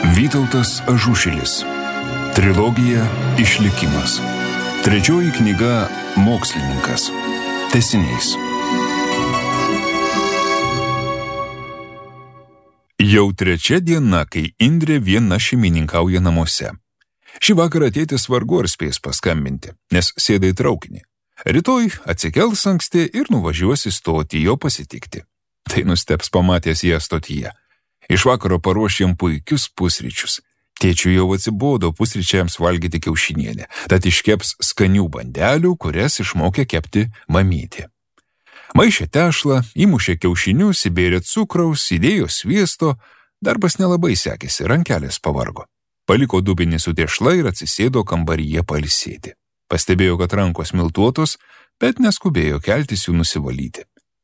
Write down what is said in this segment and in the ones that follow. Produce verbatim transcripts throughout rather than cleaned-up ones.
Vytautas Ažušilis. Trilogija Išlikimas. Trečioji knyga Mokslininkas. Tęsinys. Jau trečia diena, kai Indrė viena šeimininkauja namuose. Šį vakarą tėtis vargu ar spės paskambinti, nes sėda į traukinį. Rytoj atsikels anksti ir nuvažiuos į stotį jo pasitikti. Tai nustebs pamatęs ją stotyje. Iš vakaro paruoš jam puikius pusryčius. Tėčiui jau atsibodo pusryčiams valgyti kiaušinienę, tad iškeps skanių bandelių, kurias išmokė kepti mamytė. Maišė tešlą, įmušė kiaušinius, įbėrė cukraus, įdėjo sviesto, darbas nelabai sekėsi, rankelės pavargo. Paliko dubenį su tešla ir atsisėdo kambaryje pailsėti. Pastebėjo, kad rankos miltuotos, bet neskubėjo keltis jų nusivalyti.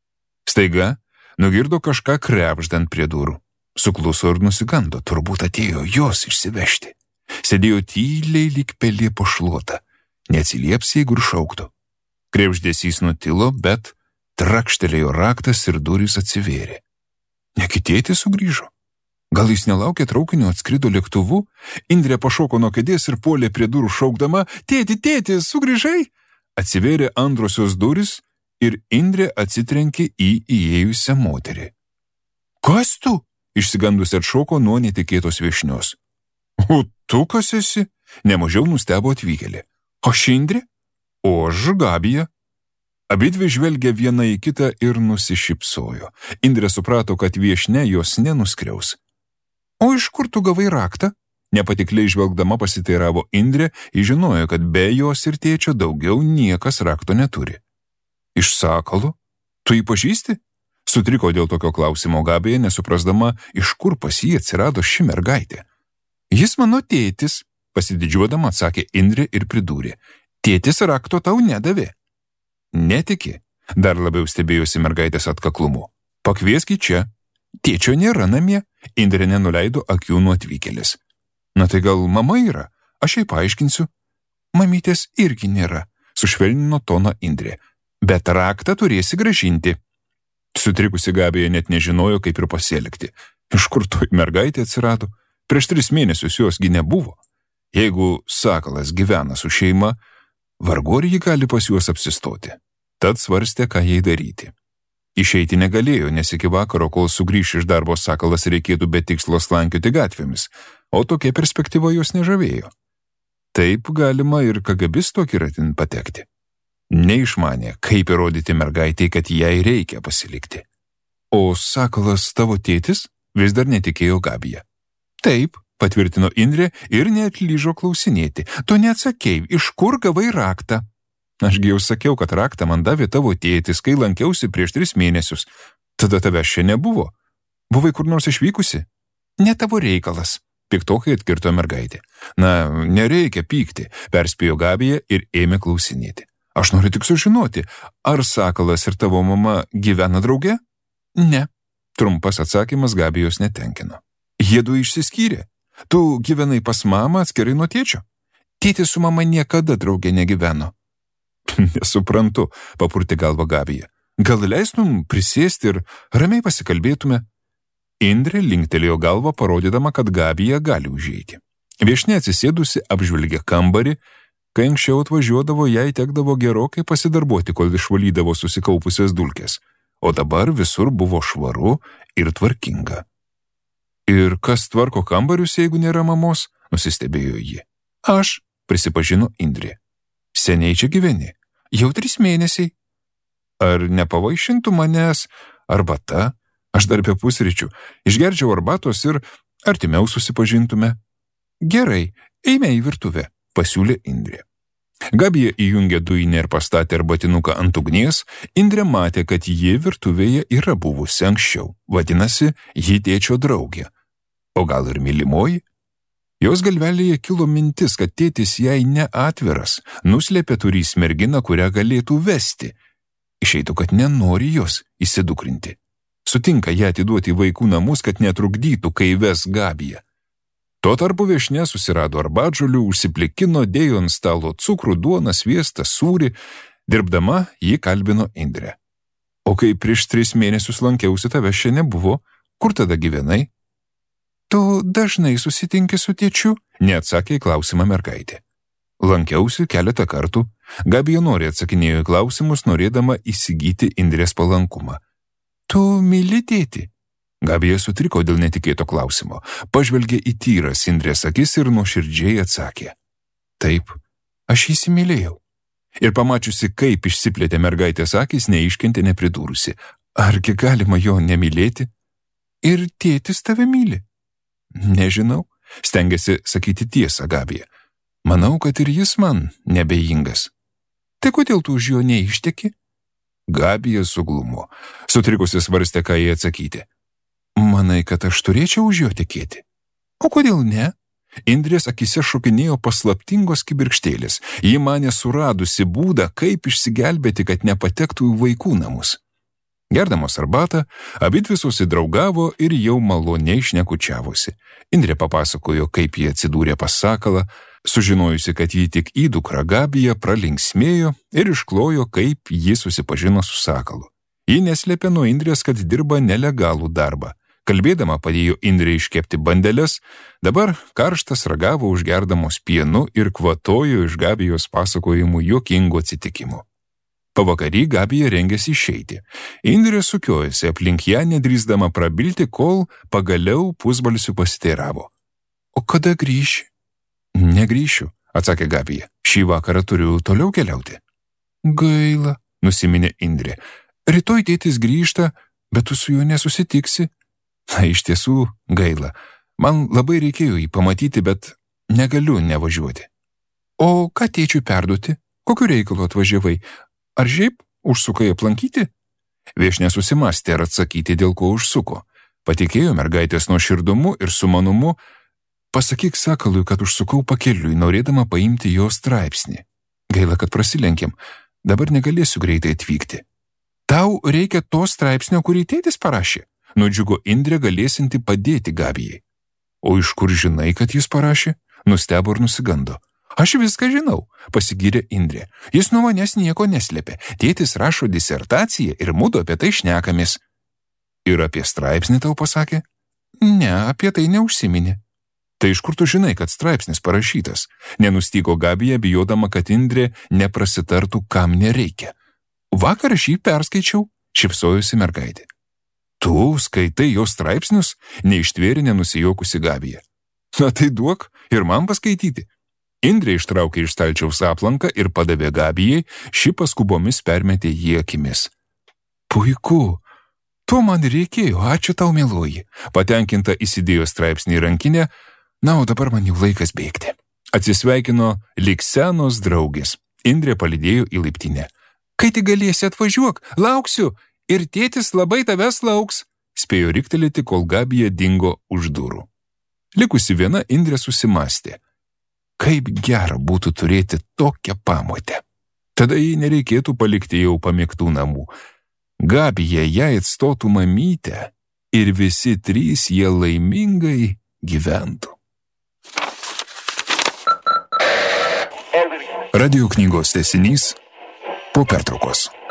Staiga nugirdo kažką krebždant prie durų. Sukluso ir nusigando, turbūt atėjo jos išsivežti. Sėdėjo tyliai lyg pelė po šluotą, neatsilieps, jeigu ir šauktų. Krebždesys nutilo, bet trakštelėjo raktas ir durys atsivėrė. Negi tėtis sugrįžo? Gal jis nelaukė traukinio, atskrido lėktuvu? Indrė pašoko nuo kėdės ir puolė prie durų šaukdama: "Tėti, tėti, sugrįžai!" Atsivėrė antrosios durys ir Indrė atsitrenkė į įėjusią moterį. "Kas tu?" Išsigandusi atšoko nuo netikėtos viešnios. "O tu kas esi?" Nemažiau nustebo atvykėlė. "Aš Indrė? O aš Gabija." Abidvi žvelgė viena į kitą ir nusišypsojo. Indrė suprato, kad viešnia jos nenuskriaus. "O iš kur tu gavai raktą?" Nepatikliai žvelgdama pasiteiravo Indrė, žinojo, kad be jos ir tėčio daugiau niekas rakto neturi. "Iš sakalo? Tu jį pažįsti?" Sutriko dėl tokio klausimo Gabija, nesuprasdama, iš kur pas jį atsirado ši mergaitė. "Jis mano tėtis," pasididžiuodama atsakė Indrė ir pridūrė. "Tėtis rakto tau nedavė." "Netiki?" Dar labiau stebėjosi mergaitės atkaklumu. "Pakvieski čia. Tėčio nėra namie." Indrė nenuleido akių nuo atvykėlės. "Na tai gal mama yra? Aš jai paaiškinsiu." "Mamytės irgi nėra," sušvelnino toną Indrė. "Bet raktą turėsi grąžinti." Sutrikusi Gabija net nežinojo, kaip ir pasielgti. Iš kur toj mergaitė atsirado? Prieš tris mėnesius josgi nebuvo. Jeigu sakalas gyvena su šeima, vargu ar ji gali pas juos apsistoti. Tad svarstė, ką jai daryti. Išeiti negalėjo, nes iki vakaro, kol sugrįš iš darbo sakalas, reikėtų be tikslo slankioti gatvėmis, o tokia perspektyva jos nežavėjo. Taip galima ir kagabisto akiratin patekti. Neišmanė, kaip įrodyti mergaitei, kad jai reikia pasilikti. "O sakalas tavo tėtis?" vis dar netikėjo Gabija. "Taip," patvirtino Indrė ir neatlyžo klausinėti. "Tu neatsakei, iš kur gavai raktą?" "Ašgi jau sakiau, kad raktą man davė tavo tėtis, kai lankiausi prieš tris mėnesius. Tada tavęs čia nebuvo. Buvai kur nors išvykusi?" "Ne tavo reikalas," piktokai atkirto mergaitė. "Na, nereikia pykti," perspėjo Gabija ir ėmė klausinėti. "Aš noriu tik sužinoti, ar sakalas ir tavo mama gyvena drauge?" "Ne." Trumpas atsakymas Gabijos netenkino. "Jiedu išsiskyrė. Tu gyvenai pas mamą atskirai nuo tėčio?" "Tėtis su mama niekada drauge negyveno." "Nesuprantu," papurtė galvą Gabija. "Gal leistum prisėsti ir ramiai pasikalbėtume?" Indrė linktelėjo galvą, parodydama, kad Gabija gali užeiti. Viešnia atsisėdusi apžvelgė kambarį. Kai anksčiau atvažiuodavo, jai tekdavo gerokai pasidarbuoti, kol išvalydavo susikaupusias dulkes, o dabar visur buvo švaru ir tvarkinga. "Ir kas tvarko kambarius, jeigu nėra mamos?" nusistebėjo ji. "Aš," prisipažino Indrė. "Seniai čia gyveni?" "Jau tris mėnesiai." "Ar nepavaišintų manęs arbata? Aš dar be pusryčių. Išgerčiau arbatos ir artimiau susipažintume." "Gerai, eime į virtuvę," pasiūlė Indrė. Gabija įjungė dujinę ir pastatė arbatinuką ant ugnies. Indrė matė, kad ji virtuvėje yra buvusi anksčiau. Vadinasi, ji tėčio draugė. O gal ir mylimoji? Jos galvelėje kilo mintis, kad tėtis jai neatviras, nuslėpė turys merginą, kurią galėtų vesti. Išeitų, kad nenori jos įsidukrinti. Sutinka ją atiduoti į vaikų namus, kad netrukdytų, kai ves Gabiją. Tuo tarpu viešnia susirado arbatžolių, užsiplikino, dėjo ant stalo cukrų, duoną, sviestą, sūrį. Dirbdama, ji kalbino Indrę. "O kai prieš tris mėnesius lankiausi, tavęs čia nebuvo, kur tada gyvenai?" Tu dažnai susitinki su tėčiu? Neatsakė į klausimą mergaitė. Lankiausi keletą kartų. Gabija nori atsakinėjo į klausimus, norėdama įsigyti Indrės palankumą. Tu myli tėtį? Gabija sutriko dėl netikėto klausimo, pažvelgė į tyras Indrės akis ir nuoširdžiai atsakė. Taip, aš įsimylėjau. Ir pamačiusi, kaip išsiplėtė mergaitės akis, neiškentė nepridūrusi. Argi galima jo nemylėti? Ir tėtis tave myli? Nežinau, stengiasi sakyti tiesą Gabija. Manau, kad ir jis man nebejingas. Tai kodėl tu už jo neišteki? Gabija suglumo. Sutrikusi svarstė, ką jai atsakyti. Manai, kad aš turėčiau už jo tekėti? O kodėl ne? Indrės akise šokinėjo paslaptingos kibirkštėlės. Ji manė suradusi būdą, kaip išsigelbėti, kad nepatektų į vaikų namus. Gerdamos arbatą, abidvi susidraugavo ir jau maloniai šnekučiavosi. Indrė papasakojo, kaip jie atsidūrė pas sakalą, sužinojusi, kad jį tik įdukra Gabija pralinksmėjo ir išklojo, kaip ji susipažino su sakalu. Ji neslėpė nuo Indrės, kad dirba nelegalų darbą. Kalbėdama padėjo Indrė iškepti bandeles, dabar karštas ragavo užgerdamos pienu ir kvatojo iš Gabijos pasakojimų juokingų atsitikimų. Pavakarį Gabija rengėsi išeiti. Indrė sukiojasi aplink ją, nedrįsdama prabilti, kol pagaliau pusbalsiu pasiteiravo. O kada grįši? Negrįšiu, atsakė Gabija. Šį vakarą turiu toliau keliauti. Gaila, nusiminė Indrė. Rytoj tėtis grįžta, bet tu su juo nesusitiksi. Na, iš tiesų, gaila. Man labai reikėjo jį pamatyti, bet negaliu nevažiuoti. O ką tėčiui perduoti? Kokiu reikalu atvažiavai? Ar šiaip užsukai aplankyti? Viešnia susimastė ar atsakyti, dėl ko užsuko. Patikėjo mergaitės nuoširdumu ir sumanumu. Pasakyk sakalui, kad užsukau pakeliui, norėdama paimti jo straipsnį. Gaila, kad prasilenkėm. Dabar negalėsiu greitai atvykti. Tau reikia to straipsnio, kurį tėtis parašė? Nudžiugo Indrė, galėsinti padėti Gabijai. O iš kur žinai, kad jis parašė? Nustebo ir nusigando. Aš viską žinau, pasigyrė Indrė. Jis nuo manęs nieko neslėpė. Tėtis rašo disertaciją ir mudu apie tai šnekamės. Ir apie straipsnį tau pasakė? Ne, apie tai neužsiminė. Tai iš kur tu žinai, kad straipsnis parašytas? Nenustygo Gabija, bijodama, kad Indrė neprasitartų, kam nereikia. Vakar aš jį perskaičiau, šypsojosi mergaitė. Tu skaitai jo straipsnius? Neištvėrė nenusijuokusi Gabija. Na tai duok ir man paskaityti. Indrė ištraukė iš stalčiaus aplanką ir padavė Gabijai, ši paskubomis permetė jį akimis. Puiku, to man reikėjo, ačiū tau, mieloji. Patenkinta įsidėjo straipsnį į rankinę, na, o dabar man jau laikas bėgti. Atsisveikino lyg senos draugės. Indrė palydėjo į laiptinę. Kai tik galėsi atvažiuok, lauksiu, ir tėtis labai tavęs lauks, spėjo riktelėti, kol Gabija dingo už durų. Likusi viena, Indrė susimastė. Kaip gera būtų turėti tokią pamotę. Tada jai nereikėtų palikti jau pamėgtų namų. Gabija jai atstotų mamytę ir visi trys jie laimingai gyventų. Radio knygos tęsinys po pertraukos.